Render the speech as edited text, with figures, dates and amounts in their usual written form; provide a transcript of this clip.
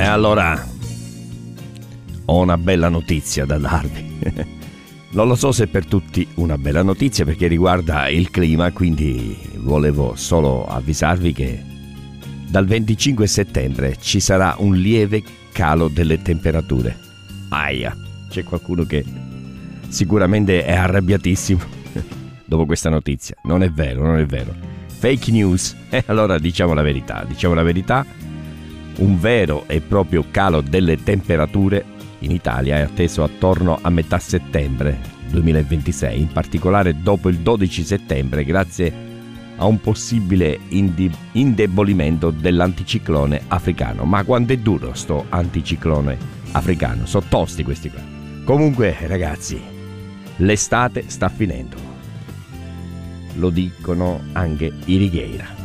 E allora ho una bella notizia da darvi. Non lo so se per tutti una bella notizia perché riguarda il clima, quindi volevo solo avvisarvi che dal 25 settembre ci sarà un lieve calo delle temperature. Aia, c'è qualcuno che sicuramente è arrabbiatissimo dopo questa notizia. Non è vero, non è vero. Fake news. Allora diciamo la verità, un vero e proprio calo delle temperature in Italia è atteso attorno a metà settembre 2026, in particolare dopo il 12 settembre, grazie a un possibile indebolimento dell'anticiclone africano. Ma quanto è duro sto anticiclone africano? Sono tosti questi qua. Comunque, ragazzi, l'estate sta finendo. Lo dicono anche i Righeira.